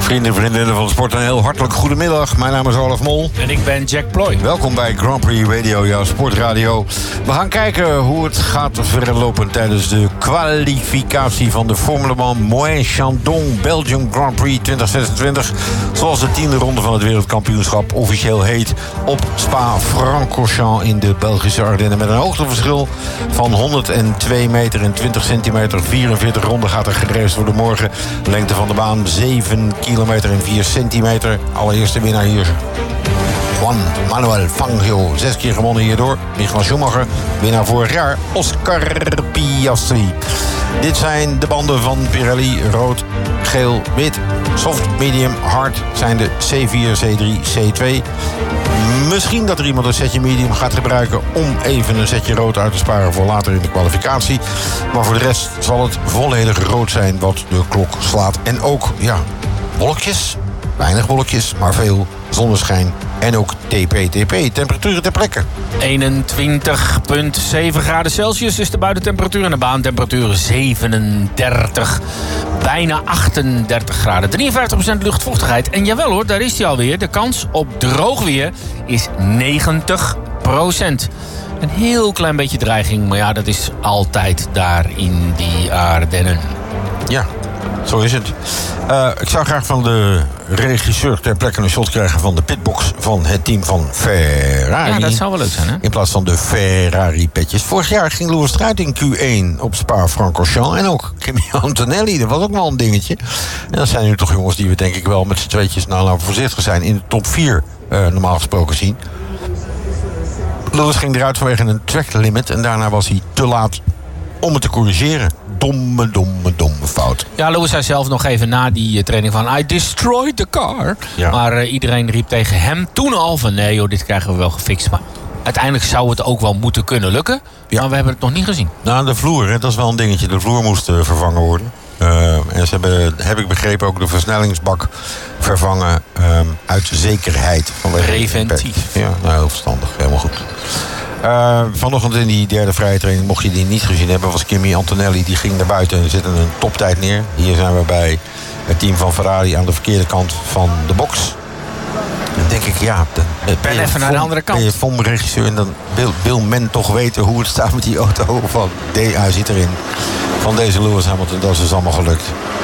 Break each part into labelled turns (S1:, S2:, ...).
S1: Vrienden en vriendinnen van de sport, een heel hartelijk goedemiddag. Mijn naam is Olaf Mol.
S2: En ik ben Jack Ploy.
S1: Welkom bij Grand Prix Radio, jouw sportradio. We gaan kijken hoe het gaat verlopen tijdens de kwalificatie van de Formule 1 Moët-Chandon Belgium Grand Prix 2026. Zoals de 10e ronde van het wereldkampioenschap officieel heet. Op Spa-Francorchamps in de Belgische Ardennen. Met een hoogteverschil van 102 meter en 20 centimeter. 44 ronden gaat er geraced worden morgen. Lengte van de baan 7 kilometer en 4 centimeter. Allereerste winnaar hier. Juan Manuel Fangio, 6 keer gewonnen hierdoor. Michael Schumacher, winnaar vorig jaar. Oscar Piastri. Dit zijn de banden van Pirelli. Rood, geel, wit. Soft, medium, hard zijn de C4, C3, C2. Misschien dat er iemand een setje medium gaat gebruiken om even een setje rood uit te sparen voor later in de kwalificatie. Maar voor de rest zal het volledig rood zijn wat de klok slaat. En ook, ja, wolkjes. Weinig wolkjes, maar veel zonneschijn. En ook TP, temperaturen ter plekke.
S2: 21,7 graden Celsius is de buitentemperatuur en de baantemperatuur 37. Bijna 38 graden. 53% luchtvochtigheid. En jawel hoor, daar is hij alweer. De kans op droog weer is 90%. Een heel klein beetje dreiging, maar ja, dat is altijd daar in die Ardennen.
S1: Ja, zo is het. Ik zou graag van de regisseur ter plekke een shot krijgen van de pitbox van het team van Ferrari.
S2: Ja, dat zou wel leuk zijn, hè?
S1: In plaats van de Ferrari-petjes. Vorig jaar ging Lewis eruit in Q1 op Spa-Francorchamps. En ook Kimi Antonelli, dat was ook wel een dingetje. En dat zijn nu toch jongens die we denk ik wel met z'n tweetjes, nou laten we voorzichtig zijn, in de top 4 normaal gesproken zien. Lewis ging eruit vanwege een track limit. En daarna was hij te laat om het te corrigeren. Domme fout.
S2: Ja, Lewis zei zelf nog even na die training van I destroyed the car.
S1: Ja.
S2: Maar iedereen riep tegen hem toen al van nee joh, dit krijgen we wel gefixt. Maar uiteindelijk zou het ook wel moeten kunnen lukken.
S1: Ja.
S2: Maar we hebben het nog niet gezien.
S1: Nou, de vloer, hè, dat is wel een dingetje. De vloer moest vervangen worden. En ze hebben, heb ik begrepen, ook de versnellingsbak vervangen uit zekerheid.
S2: Preventief.
S1: Ja, nou, heel verstandig. Helemaal goed. Vanochtend in die derde vrije training, mocht je die niet gezien hebben, was Kimi Antonelli. Die ging naar buiten en zette een toptijd neer. Hier zijn we bij het team van Ferrari aan de verkeerde kant van de box. Dan denk ik, ja,
S2: ben even naar de andere kant.
S1: Ben je FOM-regisseur en dan wil men toch weten hoe het staat met die auto. Van hij zit erin. Van deze Lewis Hamilton, dat is dus allemaal gelukt.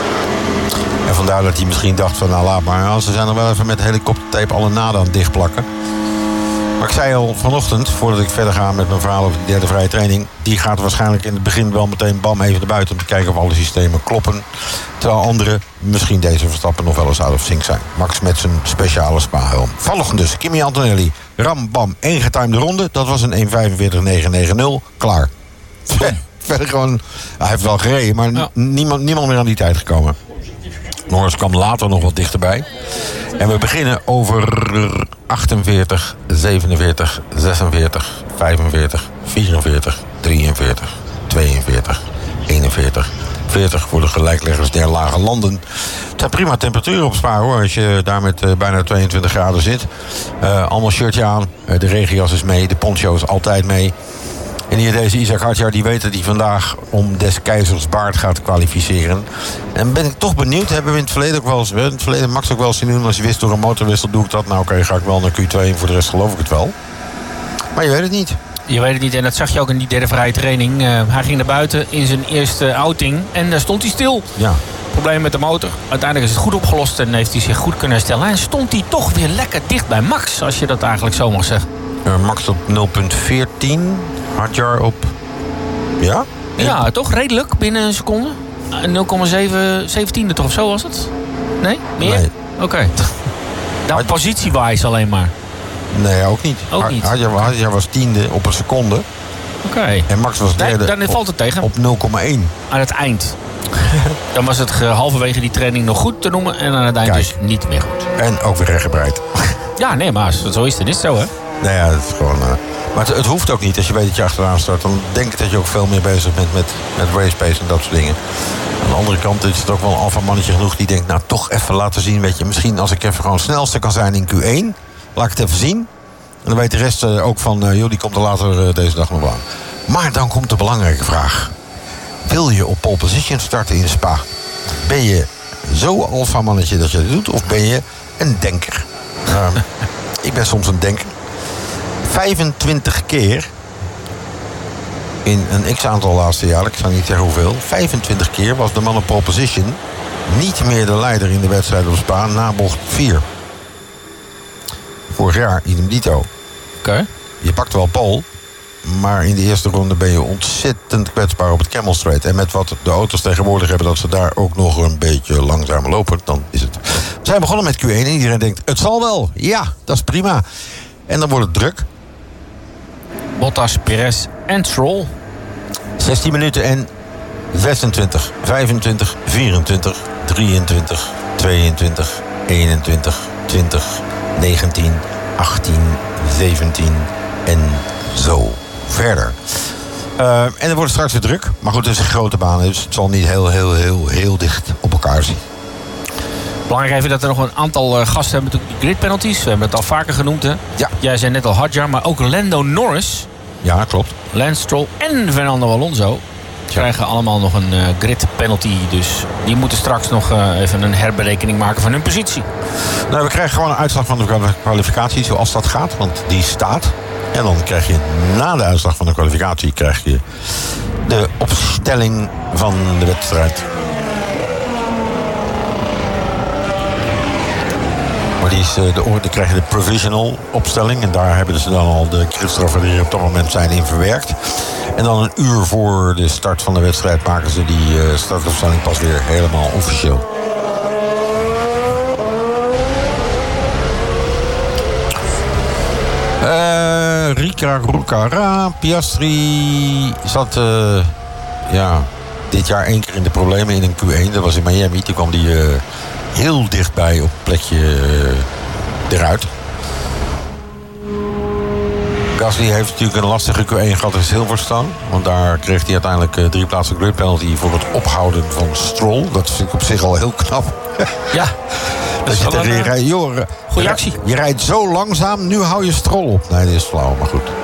S1: En vandaar dat hij misschien dacht van, nou laat maar. Nou, ze zijn er wel even met helikoptertape alle naden aan het dichtplakken. Maar ik zei al vanochtend, voordat ik verder ga met mijn verhaal over die derde vrije training, die gaat waarschijnlijk in het begin wel meteen bam even naar buiten om te kijken of alle systemen kloppen. Terwijl andere, misschien deze Verstappen, nog wel eens out of sync zijn. Max met zijn speciale Spa-helm. Vanochtend dus, Kimi Antonelli, ram, bam, 1 getimede ronde. Dat was een 1:45.990. Klaar. Verder gewoon, hij heeft wel gereden, maar ja, niemand meer aan die tijd gekomen. Norris kwam later nog wat dichterbij. En we beginnen over 48, 47, 46, 45, 44, 43, 42, 41, 40 voor de gelijkleggers der lage landen. Het zijn prima temperaturen op Spa hoor, als je daar met bijna 22 graden zit. Allemaal shirtje aan, de regenjas is mee, de poncho is altijd mee. En hier deze Isaac Hadjar, die weet dat hij vandaag om des keizers baard gaat kwalificeren. En ben ik toch benieuwd, hebben we in het verleden ook wel eens, in het verleden Max ook wel eens zien doen, als je wist door een motorwissel doe ik dat. Nou oké, ga ik wel naar Q2 en voor de rest geloof ik het wel. Maar je weet het niet.
S2: Je weet het niet en dat zag je ook in die derde vrije training. Hij ging naar buiten in zijn eerste outing en daar stond hij stil.
S1: Ja.
S2: Probleem met de motor. Uiteindelijk is het goed opgelost en heeft hij zich goed kunnen herstellen. En stond hij toch weer lekker dicht bij Max, als je dat eigenlijk zo mag zeggen.
S1: Max op 0,14. Hadjar op... Ja?
S2: Ja, toch? Redelijk. Binnen een seconde. 0,17 toch of zo was het? Nee? Meer?
S1: Nee.
S2: Oké. Nou, positie-wise alleen maar.
S1: Nee, ook niet.
S2: Ook niet.
S1: Hadjar was 10e op een seconde.
S2: Oké.
S1: En Max was derde.
S2: Dan valt het tegen.
S1: Op 0,1.
S2: Aan het eind. Dan was het halverwege die training nog goed te noemen. En aan het eind dus niet meer goed.
S1: En ook weer rechtgebreid.
S2: Ja, nee, maar zo is het. Is zo, hè?
S1: Nou ja, het is gewoon... Maar het hoeft ook niet. Als je weet dat je achteraan start, dan denk ik dat je ook veel meer bezig bent met race pace en dat soort dingen. Aan de andere kant is het ook wel een alfamannetje genoeg die denkt, nou toch even laten zien, weet je, misschien als ik even gewoon snelste kan zijn in Q1, laat ik het even zien. En dan weet de rest ook van, joh, die komt er later deze dag nog wel aan. Maar dan komt de belangrijke vraag. Wil je op pole position starten in Spa? Ben je zo alfamannetje dat je dat doet? Of ben je een denker? Ik ben soms een denker. 25 keer in een x-aantal laatste jaren, ik zal niet zeggen hoeveel, 25 keer was de man op pole position niet meer de leider in de wedstrijd op Spa na bocht 4. Vorig jaar idem dito.
S2: Oké.
S1: Je pakt wel pole, maar in de eerste ronde ben je ontzettend kwetsbaar op het Camel Straight. En met wat de auto's tegenwoordig hebben, dat ze daar ook nog een beetje langzamer lopen, dan is het. We zijn begonnen met Q1 en iedereen denkt, het zal wel. Ja, dat is prima. En dan wordt het druk.
S2: Bottas, Perez en Stroll.
S1: 16 minuten en 26, 25, 24, 23, 22, 21, 20, 19, 18, 17 en zo verder. En er wordt straks weer druk. Maar goed, het is een grote baan, dus het zal niet heel dicht op elkaar zien.
S2: Belangrijk even dat er nog een aantal gasten hebben. Die grid penalties, we hebben het al vaker genoemd. Hè?
S1: Ja.
S2: Jij zei net al Hadjar, maar ook Lando Norris,
S1: Ja, klopt.
S2: Lance Stroll en Fernando Alonso krijgen allemaal nog een grid penalty. Dus die moeten straks nog even een herberekening maken van hun positie.
S1: Nou, we krijgen gewoon een uitslag van de kwalificatie zoals dat gaat. Want die staat. En dan krijg je na de uitslag van de kwalificatie krijg je de opstelling van de wedstrijd. Maar dan krijg je de provisional opstelling. En daar hebben ze dan al de gridstraffen die op dat moment zijn in verwerkt. En dan een uur voor de start van de wedstrijd maken ze die startopstelling pas weer helemaal officieel. Rika Rukara, Piastri zat dit jaar 1 keer in de problemen in een Q1. Dat was in Miami. Toen kwam die heel dichtbij op het plekje eruit. Gasly heeft natuurlijk een lastige Q1 gehad in Silverstone. Want daar kreeg hij uiteindelijk 3 plaatsen grid penalty voor het ophouden van Stroll. Dat vind ik op zich al heel knap.
S2: Ja.
S1: Dat je tegen je rijdt, joh,
S2: goeie actie.
S1: Je rijdt zo langzaam, nu hou je Stroll op. Nee, dat is flauw, maar goed.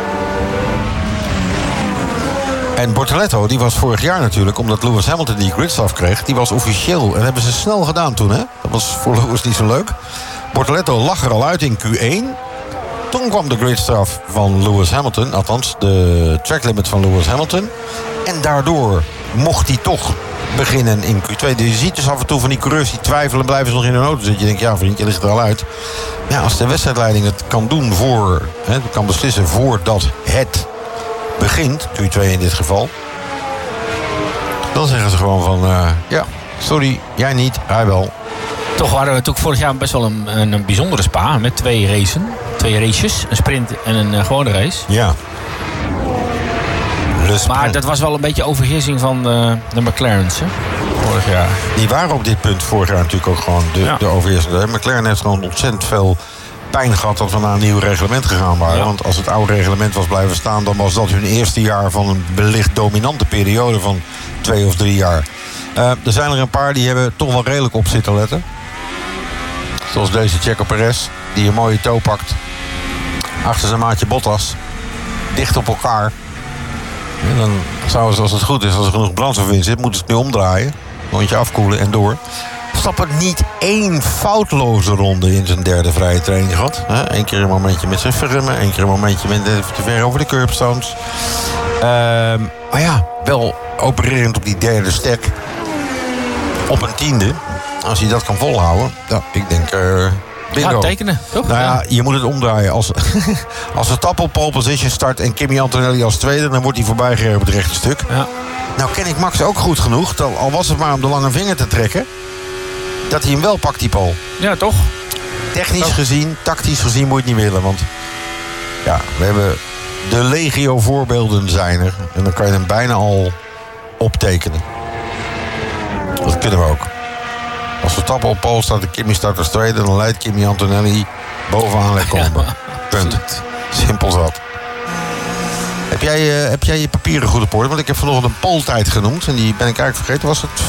S1: En Bortoleto, die was vorig jaar natuurlijk, omdat Lewis Hamilton die gridstraf kreeg, die was officieel. En dat hebben ze snel gedaan toen, hè? Dat was voor Lewis niet zo leuk. Bortoleto lag er al uit in Q1. Toen kwam de gridstraf van Lewis Hamilton, althans de track limit van Lewis Hamilton. En daardoor mocht hij toch beginnen in Q2. Dus je ziet dus af en toe van die coureurs die twijfelen, blijven ze nog in hun auto zitten. Je denkt, ja vriend, je ligt er al uit. Ja, als de wedstrijdleiding het kan doen kan beslissen voordat het begint, Q2 in dit geval, dan zeggen ze gewoon van, ja, sorry, jij niet, hij wel.
S2: Toch waren we natuurlijk vorig jaar best wel een bijzondere Spa met 2 races, een sprint en een gewone race.
S1: Ja.
S2: Maar dat was wel een beetje overheersing van de McLaren's, hè? Vorig jaar.
S1: Die waren op dit punt vorig jaar natuurlijk ook gewoon de overheersing. McLaren heeft gewoon ontzettend veel pijn gehad dat we naar een nieuw reglement gegaan waren. Ja. Want als het oude reglement was blijven staan, dan was dat hun eerste jaar van een wellicht dominante periode van 2 of 3 jaar. Er zijn er een paar die hebben toch wel redelijk op zitten letten. Zoals deze Checo Perez, die een mooie toe pakt. Achter zijn maatje Bottas. Dicht op elkaar. En dan zouden ze, als het goed is, als er genoeg brandstof in zit, moeten ze het nu omdraaien. Rondje afkoelen en door. Verstappen niet 1 foutloze ronde in zijn 3e vrije training gehad. 1 keer een momentje met zijn firmen, 1 keer een momentje met te ver over de curbstones. Maar ja, wel opererend op die 3e stack. Op een 10e. Als hij dat kan volhouden, ja, ik denk bingo.
S2: Ja, tekenen, toch?
S1: Nou ja, je moet het omdraaien. Als Verstappen op pole position start en Kimi Antonelli als tweede, dan wordt hij voorbijgereden op het rechte stuk. Ja. Nou ken ik Max ook goed genoeg, al was het maar om de lange vinger te trekken, dat hij hem wel pakt, die pole.
S2: Ja, toch?
S1: Technisch gezien, tactisch gezien moet je het niet willen. Want ja, we hebben de legio voorbeelden zijn er. En dan kan je hem bijna al optekenen. Dat kunnen we ook. Als Verstappen op pole staat en Kimi start als tweede, dan leidt Kimi Antonelli bovenaan Lecombe. Ja, punt. Simpel zat. Heb jij je papieren goed op orde? Want ik heb vanochtend een poltijd genoemd. En die ben ik eigenlijk vergeten. Was het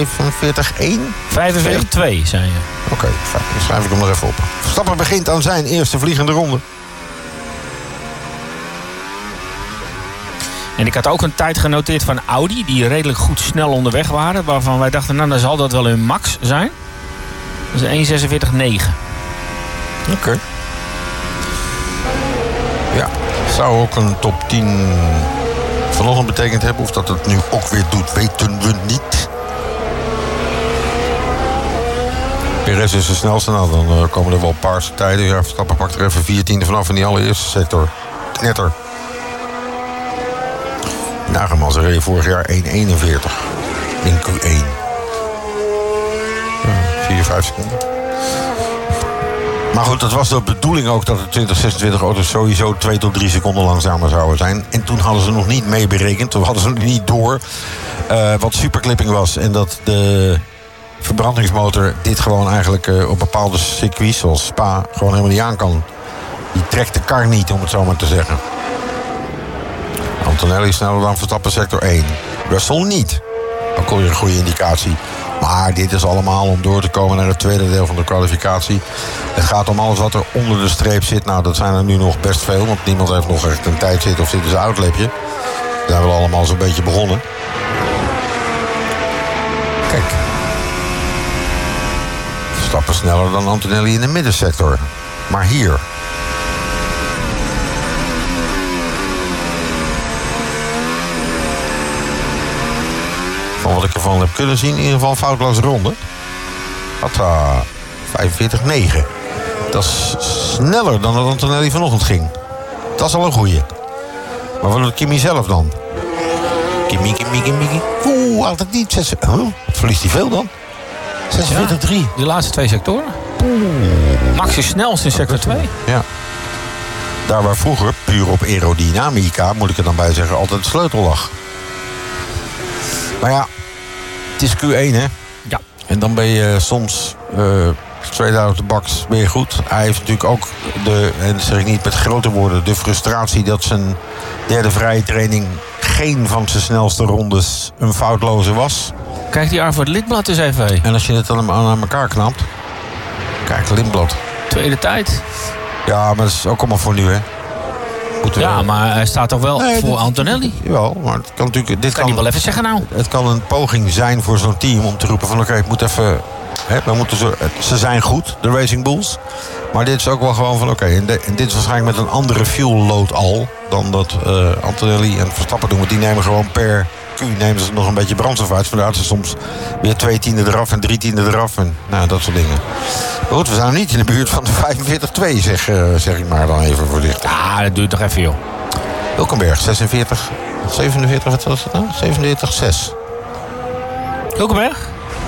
S1: 45-1?
S2: 45-2, zei je.
S1: Oké, dan schrijf ik hem nog even op. Verstappen begint aan zijn eerste vliegende ronde.
S2: En ik had ook een tijd genoteerd van Audi, die redelijk goed snel onderweg waren. Waarvan wij dachten, nou dan zal dat wel hun max zijn. Dat is 1:46.9.
S1: Oké. Ja, zou ook een top 10 vanochtend betekend hebben. Of dat het nu ook weer doet, weten we niet. Perez is de snelste. Nou, dan komen er wel paarse tijden. Ja, Verstappen pakt er even 14e vanaf in die allereerste sector. Knetter. Nageman, ze reden vorig jaar 1:41 in Q1. 4-5 seconden. Maar goed, dat was de bedoeling ook dat de 2026 auto's sowieso 2 tot 3 seconden langzamer zouden zijn. En toen hadden ze nog niet meeberekend, toen hadden ze nog niet door wat superclipping was. En dat de verbrandingsmotor dit gewoon eigenlijk op bepaalde circuits, zoals Spa, gewoon helemaal niet aan kan. Die trekt de kar niet, om het zo maar te zeggen. Antonelli sneller dan Verstappen sector 1. Russell niet. Ook alweer een goede indicatie. Maar dit is allemaal om door te komen naar het tweede deel van de kwalificatie. Het gaat om alles wat er onder de streep zit. Nou, dat zijn er nu nog best veel. Want niemand heeft nog echt een tijd zitten of zitten ze uitlepje. Daar zijn we allemaal zo'n beetje begonnen. Kijk. Verstappen sneller dan Antonelli in de middensector. Maar hier. Van wat ik ervan heb kunnen zien, in ieder geval een foutloze ronde. Hatta 45-9. Dat is sneller dan dat Antonelli vanochtend ging. Dat is al een goeie. Maar wat doet Kimi zelf dan? Kimi. Oeh, altijd niet. Verliest hij veel dan? 46-3.
S2: Die laatste 2 sectoren. Max is snelst in sector 2.
S1: Ja. Daar waar vroeger, puur op aerodynamica, moet ik er dan bij zeggen, altijd de sleutel lag. Maar ja, het is Q1, hè?
S2: Ja.
S1: En dan ben je soms straight out of the box ben je goed. Hij heeft natuurlijk ook en dat zeg ik niet met grote woorden, de frustratie dat zijn derde vrije training geen van zijn snelste rondes een foutloze was.
S2: Kijk die Arvoort Lindblad eens even.
S1: En als je het dan aan elkaar knapt. Kijk, Lindblad.
S2: Tweede tijd.
S1: Ja, maar dat is ook allemaal voor nu, hè?
S2: Ja, maar hij staat toch wel voor Antonelli?
S1: Jawel, maar het kan natuurlijk... Dit
S2: kan je wel even zeggen nou.
S1: Het kan een poging zijn voor zo'n team om te roepen van oké, ik moet even... ze zijn goed, de Racing Bulls. Maar dit is ook wel gewoon van oké, en dit is waarschijnlijk met een andere fuel load al dan dat Antonelli en Verstappen doen. Want die nemen gewoon per Q nemen ze nog een beetje brandstof uit. Vandaar dat ze soms weer 2 tienden eraf en 3 tienden eraf. En nou, dat soort dingen. Maar goed, we zijn nog niet in de buurt van de 45-2, zeg ik maar dan even voorzichtig.
S2: Ja, dat duurt toch even, joh.
S1: Hulkenberg, 46, 47, wat was het nou? 47-6.
S2: Hulkenberg?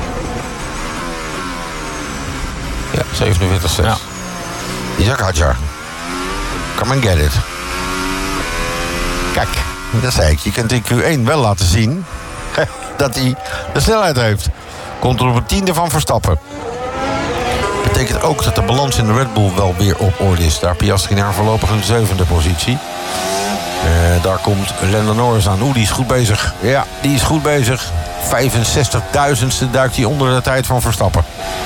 S1: Ja, 47-6.
S2: Ja.
S1: Isaac Hadjar. Come and get it. Kijk, dat zei ik. Je kunt in Q1 wel laten zien dat hij de snelheid heeft. Komt er op een tiende van Verstappen. Betekent ook dat de balans in de Red Bull wel weer op orde is. Daar Piastri naar voorlopig een 7e positie. Daar komt Lando Norris aan. Oeh, die is goed bezig. Ja, die is goed bezig. 65.000ste duikt hij onder de tijd van Verstappen.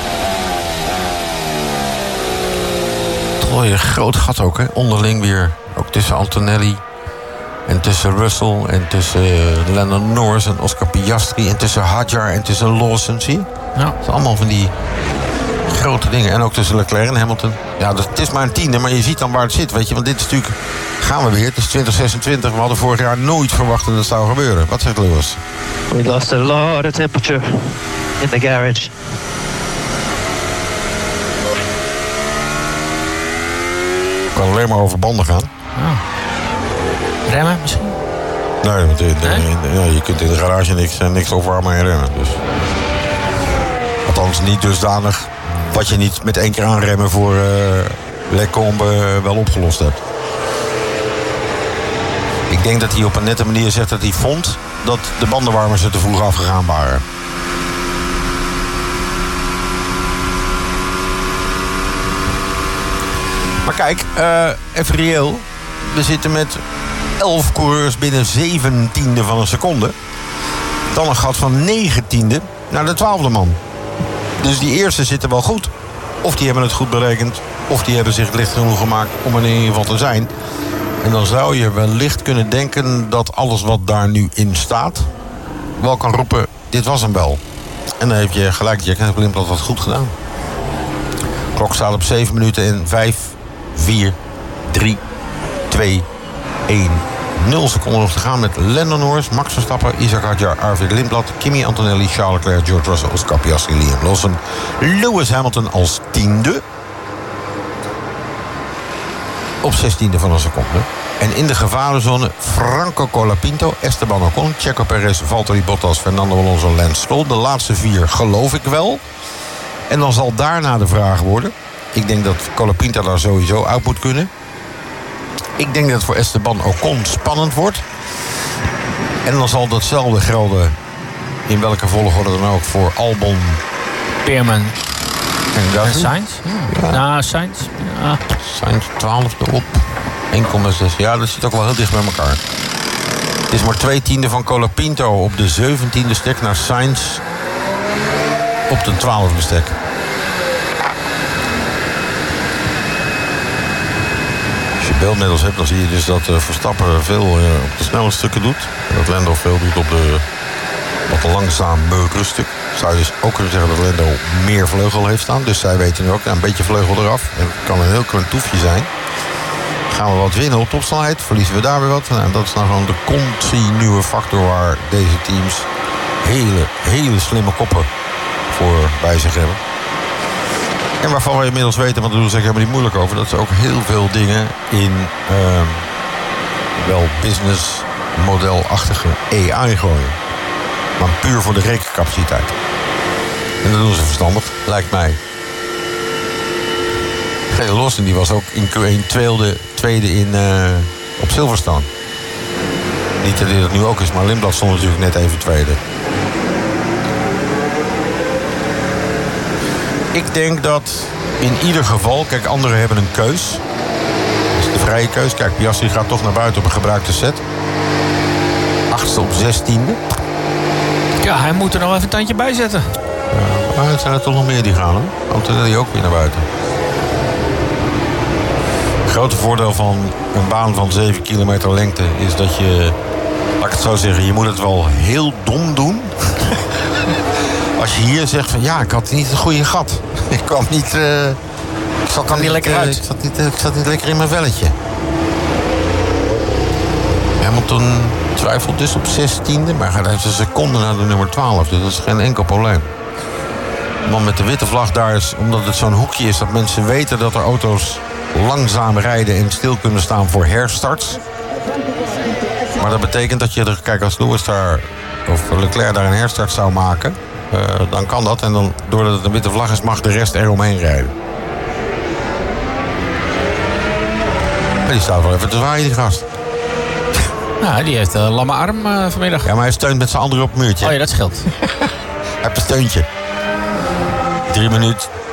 S1: Toch een groot gat ook, hè? Onderling weer. Ook tussen Antonelli en tussen Russell en tussen Lando Norris en Oscar Piastri en tussen Hadjar en tussen Lawson, zie je?
S2: Ja.
S1: Dat zijn allemaal van die grote dingen. En ook tussen Leclerc en Hamilton. Ja, het is maar een tiende, maar je ziet dan waar het zit, weet je. Want dit is natuurlijk, gaan we weer, het is 2026. We hadden vorig jaar nooit verwacht dat het zou gebeuren. Wat zegt Lewis?
S3: We lost a lot of temperature in the garage.
S1: Het kan alleen maar over banden gaan.
S2: Ja. Remmen misschien?
S1: Nee, want je kunt in de garage niks opwarmen en remmen. Dus. Althans, niet dusdanig wat je niet met 1 keer aanremmen voor Lecombe wel opgelost hebt. Ik denk dat hij op een nette manier zegt dat hij vond dat de bandenwarmers er te vroeg afgegaan waren. Maar kijk, even reëel. We zitten met 11 coureurs binnen 17e van een seconde. Dan een gat van 19e naar de 12e man. Dus die eerste zitten wel goed. Of die hebben het goed berekend. Of die hebben zich licht genoeg gemaakt om er in ieder geval te zijn. En dan zou je wellicht kunnen denken dat alles wat daar nu in staat wel kan roepen, dit was hem wel. En dan heb je gelijk, Jack Lindblad wat goed gedaan. Klok staat op 7 minuten en 5, 4, 3, 2, 1, 0 seconden nog te gaan met Lando Norris, Max Verstappen, Isaac Hadjar, Arvid Lindblad, Kimi Antonelli, Charles Leclerc, George Russell, Oscar Piastri, Liam Lawson, Lewis Hamilton als 10e. Op 16e van een seconde. En in de gevarenzone Franco Colapinto, Esteban Ocon, Checo Perez, Valtteri Bottas, Fernando Alonso, Lance Stroll. De laatste 4 geloof ik wel. En dan zal daarna de vraag worden. Ik denk dat Colapinto daar sowieso uit moet kunnen. Ik denk dat het voor Esteban Ocon spannend wordt. En dan zal datzelfde gelden, in welke volgorde dan ook, voor Albon,
S2: Peerman
S1: en
S2: en
S1: Gasly.
S2: Sainz.
S1: Ja.
S2: Nou, Sainz. Ja.
S1: Sainz 12e op 1,6. Ja, dat zit ook wel heel dicht bij elkaar. Het is maar 2/10 van Colapinto op de 17e stek naar Sainz op de 12e stek. Als je beeldmiddels hebt, dan zie je dus dat Verstappen veel op de snelle stukken doet. En dat Lando veel doet op de wat langzaam ruststuk. Zou je dus ook kunnen zeggen dat Lando meer vleugel heeft staan. Dus zij weten nu ook, een beetje vleugel eraf. En het kan een heel klein toefje zijn. Gaan we wat winnen op topsnelheid, verliezen we daar weer wat. Nou, dat is nou gewoon de continue factor waar deze teams hele slimme koppen voor bij zich hebben. En waarvan we inmiddels weten, want daar doen ze helemaal niet moeilijk over, dat ze ook heel veel dingen in wel business modelachtige AI gooien. Maar puur voor de rekencapaciteit. En dat doen ze verstandig, lijkt mij. Lawson die was ook in Q1 tweede op Silverstone. Niet dat hij dat nu ook is, maar Lindblad stond natuurlijk net even tweede. Ik denk dat in ieder geval, kijk, anderen hebben een keus. Dat is de vrije keus. Kijk, Piastri gaat toch naar buiten op een gebruikte set. 8e op 16e.
S2: Ja, hij moet er nog even een tandje bij zetten.
S1: Ja, maar het zijn er toch nog meer die gaan, hoor. Antonelli ook weer naar buiten. Het grote voordeel van een baan van 7 kilometer lengte is dat je, laat ik het zo zeggen, je moet het wel heel dom doen. Als je hier zegt van ja, ik had niet het goede gat. Ik kwam niet. Ik zat er niet lekker uit. Ik zat niet lekker in mijn velletje. Hamilton twijfelt dus op 16e, maar hij heeft een seconde naar de nummer 12. Dus dat is geen enkel probleem. De man met de witte vlag daar is, omdat het zo'n hoekje is dat mensen weten dat er auto's langzaam rijden en stil kunnen staan voor herstarts. Maar dat betekent dat je er, kijk, als Lewis daar of Leclerc daar een herstart zou maken, dan kan dat. En dan, doordat het een witte vlag is, mag de rest eromheen rijden. Maar die staat wel even te zwaaien, die gast.
S2: Nou, die heeft een lamme arm vanmiddag.
S1: Ja, maar hij steunt met zijn andere op het muurtje.
S2: Oh ja, dat scheelt.
S1: Hij heeft een steuntje. 3 minuten